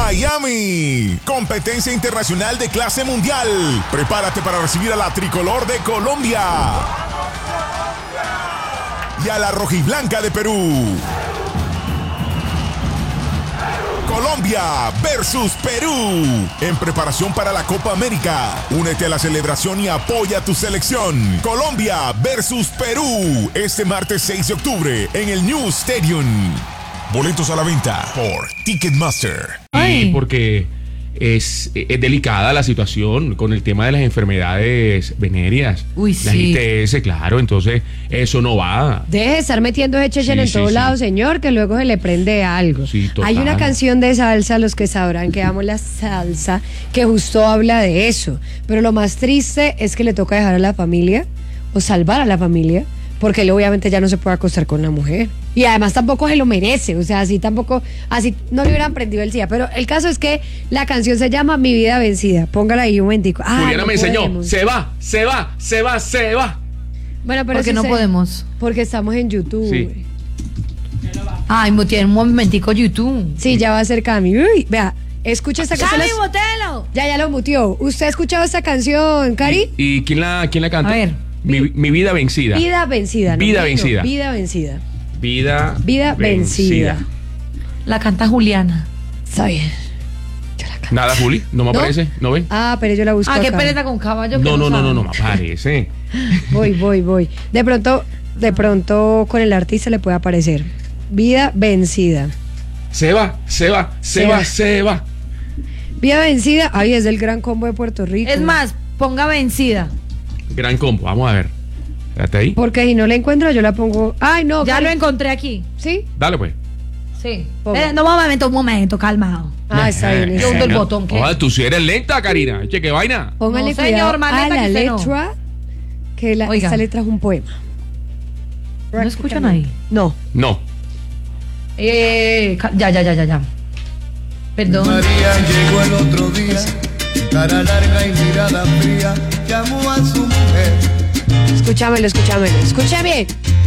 Miami. Competencia internacional de clase mundial. Prepárate para recibir a la tricolor de Colombia y a la rojiblanca de Perú. Colombia versus Perú, en preparación para la Copa América. Únete a la celebración y apoya a tu selección. Colombia versus Perú, este martes 6 de octubre en el New Stadium. Boletos a la venta por Ticketmaster. Sí, porque es delicada la situación con el tema de las enfermedades venéreas. Uy, las sí. ITS, claro, entonces eso no va. Deje de estar metiendo ese chechen en todos lados, señor, que luego se le prende algo. Sí, total. Hay una canción de salsa, los que sabrán que amo la salsa, que justo habla de eso. Pero lo más triste es que le toca dejar a la familia o salvar a la familia, porque él obviamente ya no se puede acostar con la mujer. Y además tampoco se lo merece, o sea, así no le hubieran prendido el SIDA. Pero el caso es que la canción se llama Mi Vida Vencida. Póngala ahí un momentico. Juliana me enseñó, podemos. se va. Bueno, pero Porque no podemos. Porque estamos en YouTube. Sí. Ay, tiene un momentico YouTube. Sí, ya va a ser Cami. Uy, vea, escucha esta canción. ¡Cami, botelo! Ya lo muteó. ¿Usted ha escuchado esta canción, Cari? ¿Y quién la canta? A ver. Mi vida vencida. Vida vencida. ¿no? Vida vencida. Vida vencida. Vida vencida. La canta Juliana. Está bien. Nada, Juli, no me ¿No? aparece, ¿no ven? Ah, pero yo la busco Ah, qué acá. pereza con caballo. No me sabe. aparece. Voy. De pronto con el artista le puede aparecer. Vida vencida. Se va. Vida vencida. Ay, es del Gran Combo de Puerto Rico. Es más, ponga vencida. Gran combo, vamos a ver. Espérate ahí. Porque si no la encuentro, yo la pongo. Ay, no. Ya Cari. lo encontré aquí. ¿Sí? Dale pues. Sí. Ponga. No, un momento, calmado. Ah, está bien. Yo está hundo bien. el botón, ¿qué? Ojalá, tú sí eres lenta, Karina. Che, qué vaina. Póngale No, cuidado señor, más a lenta la que usted no. letra, que Oiga. esta letra es un poema. ¿No escuchan ahí? No. No. Ya. Perdón. María llegó el otro día, cara larga y mirada fría, llamó a su mujer. Escúchamelo. Escucha bien.